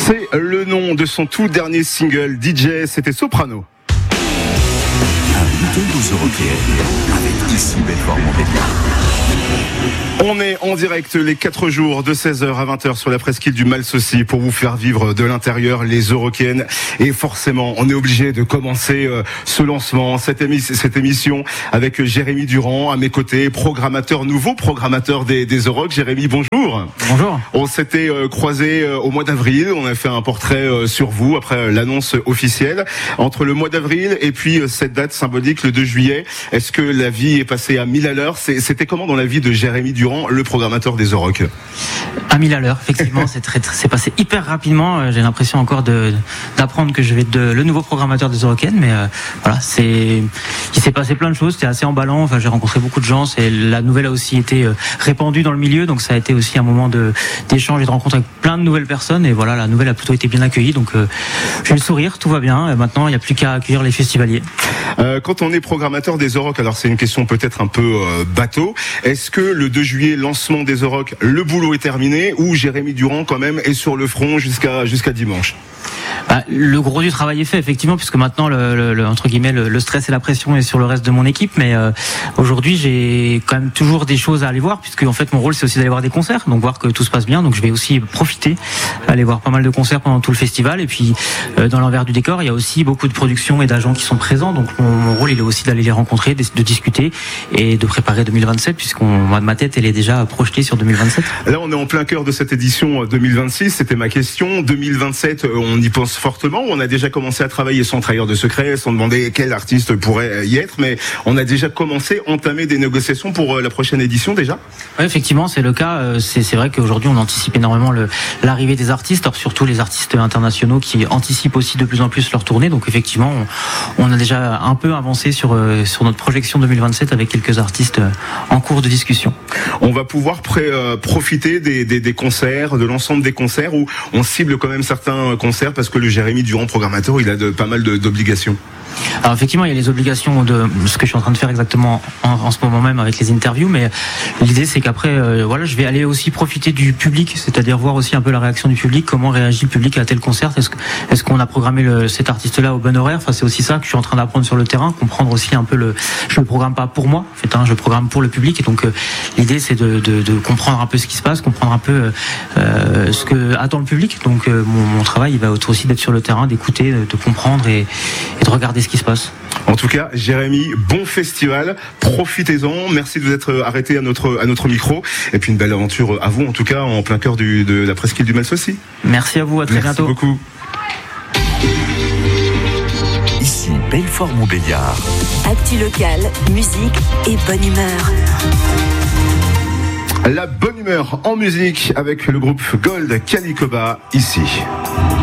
C'est le nom de son tout dernier single, DJ, c'était Soprano. Invitez vos Eurockéennes avec ici Belfort-Montbéliard. On est en direct les 4 jours de 16h à 20h sur la presqu'île du Malsaucy pour vous faire vivre de l'intérieur les Eurockéennes. Et forcément, on est obligé de commencer ce lancement, cette émission avec Jérémy Durand à mes côtés, nouveau programmateur des Euroc. Jérémy, bonjour. Bonjour. On s'était croisés au mois d'avril, on a fait un portrait sur vous après l'annonce officielle. Entre le mois d'avril et puis cette date symbolique, le 2 juillet, est-ce que la vie est passée à 1000 à l'heure ? C'était comment dans la vie de Jérémy Durand, le programmateur des Euroc ? À 1000 à l'heure, effectivement, c'est passé hyper rapidement. J'ai l'impression encore d'apprendre que je vais être le nouveau programmateur des Eurockéennes, mais voilà, il s'est passé plein de choses. C'était assez emballant. Enfin, j'ai rencontré beaucoup de gens. La nouvelle a aussi été répandue dans le milieu, donc ça a été aussi un moment d'échange et de rencontre avec plein de nouvelles personnes. Et voilà, la nouvelle a plutôt été bien accueillie. Donc, j'ai le sourire, tout va bien. Et maintenant, il n'y a plus qu'à accueillir les festivaliers. Quand on est programmateur des Euroc, alors c'est une question peut-être un peu bateau. Est-ce que le 2 juillet, lancement des Euroc, le boulot est terminé ou Jérémy Durand quand même est sur le front jusqu'à dimanche ? Le gros du travail est fait, effectivement, puisque maintenant entre guillemets le stress et la pression est sur le reste de mon équipe. Mais aujourd'hui, j'ai quand même toujours des choses à aller voir, puisque en fait mon rôle c'est aussi d'aller voir des concerts, donc voir que tout se passe bien. Donc je vais aussi profiter, aller voir pas mal de concerts pendant tout le festival. Et puis dans l'envers du décor, il y a aussi beaucoup de productions et d'agents qui sont présents. Donc mon rôle il est aussi d'aller les rencontrer, de discuter et de préparer 2027, ma tête elle est déjà projetée sur 2027. Là on est en plein cœur de cette édition 2026. C'était ma question. 2027, on y pense fortement. On a déjà commencé à travailler sans trahir de secret, sans demander quel artiste pourrait y être, mais on a déjà commencé à entamer des négociations pour la prochaine édition déjà. Oui, effectivement, c'est le cas. C'est vrai qu'aujourd'hui, on anticipe énormément l'arrivée des artistes, alors surtout les artistes internationaux qui anticipent aussi de plus en plus leur tournée. Donc effectivement, on a déjà un peu avancé sur notre projection 2027 avec quelques artistes en cours de discussion. On va pouvoir profiter des concerts, de l'ensemble des concerts où on cible quand même certains concerts parce que le Jérémy Durand programmateur, il a pas mal d'obligations. Alors effectivement, il y a les obligations de ce que je suis en train de faire exactement en ce moment même avec les interviews, mais l'idée c'est qu'après, voilà, je vais aller aussi profiter du public, c'est-à-dire voir aussi un peu la réaction du public, comment réagit le public à tel concert, est-ce qu'on a programmé cet artiste-là au bon horaire. Enfin, c'est aussi ça que je suis en train d'apprendre sur le terrain, comprendre aussi un peu je le programme pas pour moi, en fait, je programme pour le public, et donc l'idée c'est de comprendre un peu ce qui se passe, comprendre un peu ce que attend le public. Donc mon travail il va être aussi d'être sur le terrain, d'écouter, de comprendre et de regarder ce qui se passe. En tout cas, Jérémy, bon festival, profitez-en. Merci de vous être arrêté à notre micro. Et puis une belle aventure à vous, en tout cas, en plein cœur de la presqu'île du Malsaucy. Merci à vous, à très bientôt. Merci beaucoup. Ici Belfort-Montbéliard. Actu local, musique et bonne humeur. La bonne humeur en musique avec le groupe Gold Calicoba ici.